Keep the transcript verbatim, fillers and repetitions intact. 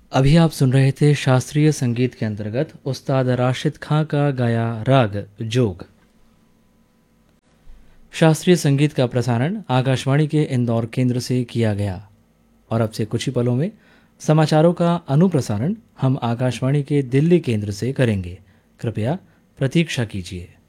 अभी आप सुन रहे थे शास्त्रीय संगीत के अंतर्गत उस्ताद राशिद खां का गाया राग जोग। शास्त्रीय संगीत का प्रसारण आकाशवाणी के इंदौर केंद्र से किया गया। और अब से कुछ ही पलों में समाचारों का अनुप्रसारण हम आकाशवाणी के दिल्ली केंद्र से करेंगे। कृपया प्रतीक्षा कीजिए।